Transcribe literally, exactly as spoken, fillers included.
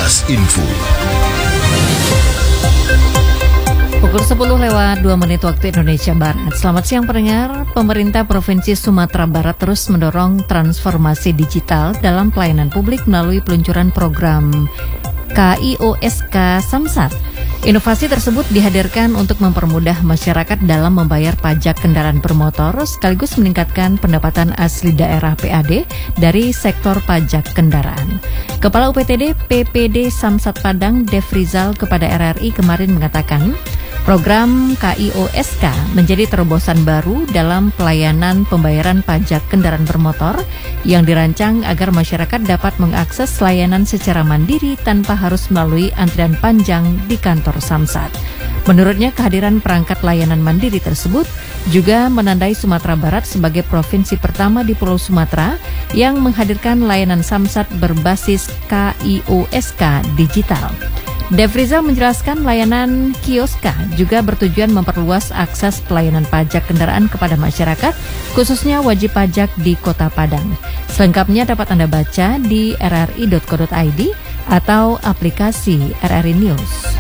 Kilas Info. Pukul sepuluh lewat dua menit waktu Indonesia Barat. Selamat siang pendengar. Pemerintah Provinsi Sumatera Barat terus mendorong transformasi digital dalam pelayanan publik melalui peluncuran program K I O S K Samsat. Inovasi tersebut dihadirkan untuk mempermudah masyarakat dalam membayar pajak kendaraan bermotor sekaligus meningkatkan pendapatan asli daerah P A D dari sektor pajak kendaraan. Kepala U P T D P P D Samsat Padang, Dev Rizal kepada R R I kemarin mengatakan, program K I O S K menjadi terobosan baru dalam pelayanan pembayaran pajak kendaraan bermotor yang dirancang agar masyarakat dapat mengakses layanan secara mandiri tanpa harus melalui antrian panjang di kantor Samsat. Menurutnya, kehadiran perangkat layanan mandiri tersebut juga menandai Sumatera Barat sebagai provinsi pertama di Pulau Sumatera yang menghadirkan layanan Samsat berbasis K I O S K digital. Dev Rizal menjelaskan layanan Kioska juga bertujuan memperluas akses pelayanan pajak kendaraan kepada masyarakat, khususnya wajib pajak di Kota Padang. Selengkapnya dapat Anda baca di r r i dot co dot i d atau aplikasi R R I News.